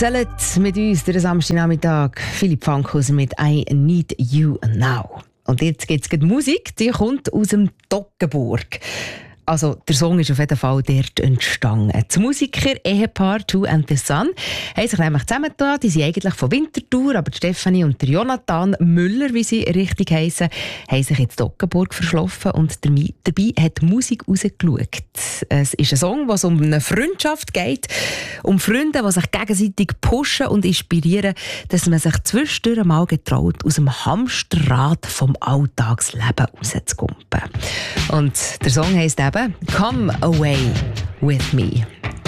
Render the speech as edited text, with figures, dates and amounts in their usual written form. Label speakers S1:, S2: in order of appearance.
S1: Zählt mit uns den Samstagnachmittag Philipp Fankhauser mit «I Need You Now». Und jetzt gibt es Musik, die kommt aus dem Toggenburg. Also der Song ist auf jeden Fall dort entstanden. Das Musiker-Ehepaar Two and the Sun haben sich nämlich zusammengetan. Die sind eigentlich von Winterthur, aber Stefanie und der Jonathan Müller, wie sie richtig heissen, haben sich in die Toggenburg verschlafen und dabei hat die Musik rausgeschaut. Es ist ein Song, wo es um eine Freundschaft geht, um Freunde, die sich gegenseitig pushen und inspirieren, dass man sich zwischendurch mal getraut, aus dem Hamsterrad vom Alltagsleben rauszukumpen. Und der Song heisst eben «Come Away With Me».